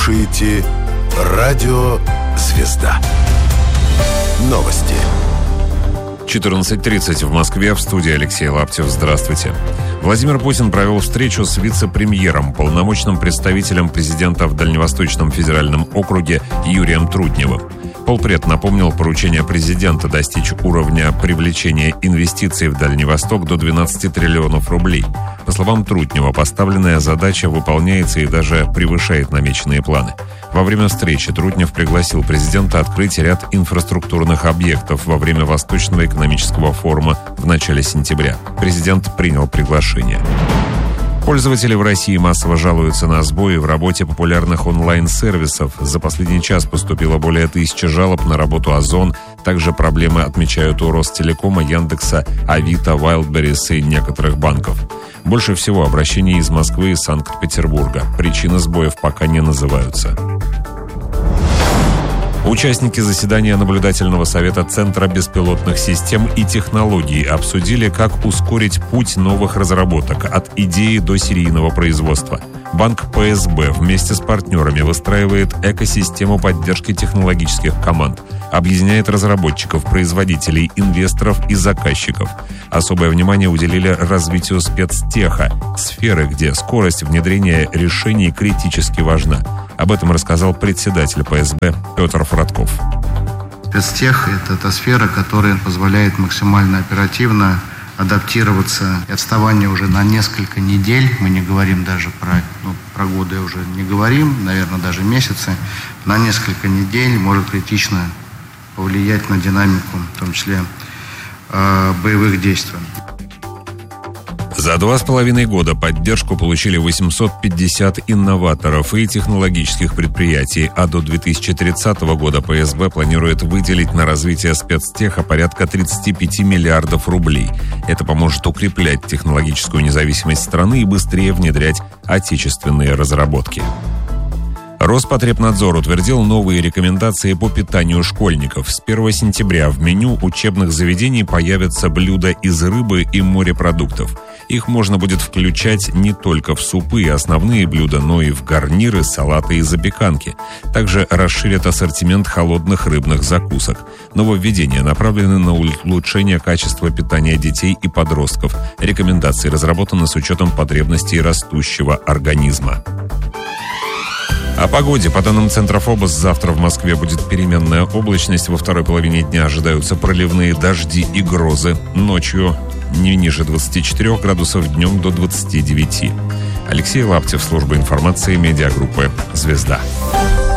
слушаете радио «Звезда». Новости. 14:30 в Москве. В студии Алексей Лаптев. Здравствуйте. Владимир Путин провел встречу с вице-премьером, полномочным представителем президента в Дальневосточном федеральном округе Юрием Трудневым. Полпред напомнил поручение президента достичь уровня привлечения инвестиций в Дальний Восток до 12 триллионов рублей. По словам Труднева, поставленная задача выполняется и даже превышает намеченные планы. Во время встречи Труднев пригласил президента открыть ряд инфраструктурных объектов во время Восточного экономического форума в начале сентября. Президент принял приглашение. Пользователи в России массово жалуются на сбои в работе популярных онлайн-сервисов. За последний час поступило более 1000 жалоб на работу Озон. Также проблемы отмечают у Ростелекома, Яндекса, Авито, Wildberries и некоторых банков. Больше всего обращений из Москвы и Санкт-Петербурга. Причины сбоев пока не называются. Участники заседания наблюдательного совета Центра беспилотных систем и технологий обсудили, как ускорить путь новых разработок от идеи до серийного производства. Банк ПСБ вместе с партнерами выстраивает экосистему поддержки технологических команд, объединяет разработчиков, производителей, инвесторов и заказчиков. Особое внимание уделили развитию спецтеха, сферы, где скорость внедрения решений критически важна. Об этом рассказал председатель ПСБ Петр Фродков. Спецтех – это та сфера, которая позволяет максимально оперативно адаптироваться. Отставание уже на несколько недель, мы не говорим даже про годы, уже не говорим, наверное, даже месяцы, на несколько недель может критично повлиять на динамику, в том числе боевых действий. За 2,5 года поддержку получили 850 инноваторов и технологических предприятий, а до 2030 года ПСБ планирует выделить на развитие спецтеха порядка 35 миллиардов рублей. Это поможет укреплять технологическую независимость страны и быстрее внедрять отечественные разработки. Роспотребнадзор утвердил новые рекомендации по питанию школьников. С 1 сентября в меню учебных заведений появятся блюда из рыбы и морепродуктов. Их можно будет включать не только в супы и основные блюда, но и в гарниры, салаты и запеканки. Также расширят ассортимент холодных рыбных закусок. Нововведения направлены на улучшение качества питания детей и подростков. Рекомендации разработаны с учетом потребностей растущего организма. О погоде. По данным Центра ФОБОС, завтра в Москве будет переменная облачность. Во второй половине дня ожидаются проливные дожди и грозы. Ночью не ниже 24 градусов, днем до 29. Алексей Лаптев, служба информации, медиагруппы «Звезда».